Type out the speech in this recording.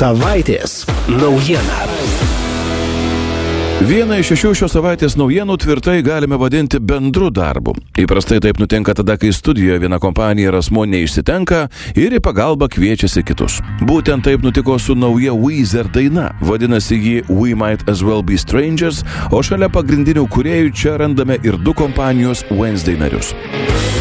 Savaitės naujiena. Vieną iš 6 šios savaitės naujienų tvirtai galime vadinti bendru darbu. Įprastai taip nutinka tada, kai studijoje viena kompanija ar asmuo neišsitenka ir į pagalbą kviečiasi kitus. Būtent taip nutiko su nauja Weezer daina. Vadinasi ji We Might As Well Be Strangers, o šalia pagrindinių kūrėjų čia randame ir 2 kompanijos Wednesday narius.